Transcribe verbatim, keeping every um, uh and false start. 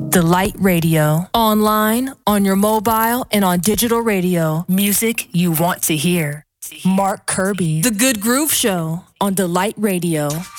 Delight Radio. Online, on your mobile, and on digital radio. Music you want to hear. Mark Kirby. The Good Groove Show on Delight Radio.